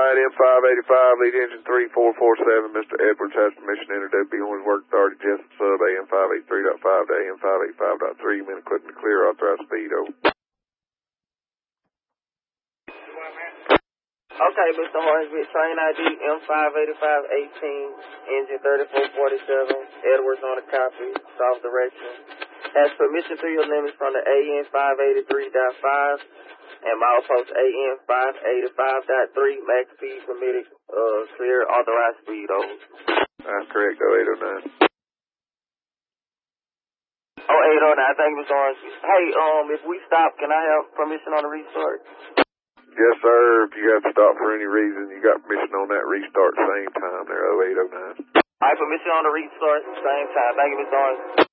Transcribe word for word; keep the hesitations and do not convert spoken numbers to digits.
nine, M five eighty-five, lead engine three four four seven. Mister Edwards has permission to enter W B Orange Work thirty, Jessup sub A M five eighty-three point five to A M five eighty-five point three. Men equipment to clear, authorized speed, over. Okay, Mister Hornsby, train I D M five eighty-five eighteen, engine thirty-four forty-seven, Edwards on the copy, south direction. Has permission to your limits from the A N five eighty-three point five and milepost A N five eighty-five point three, max speed permitted, uh, clear, authorized speed, over. That's correct, oh eight oh nine. oh eight oh nine, thank you, Mister Hornsby. Hey, um, if we stop, can I have permission on the restart? Yes, sir. If you have to stop for any reason, you got permission on that restart same time there, oh eight oh nine. I have permission on the restart same time. Thank you, Mister Hornsby.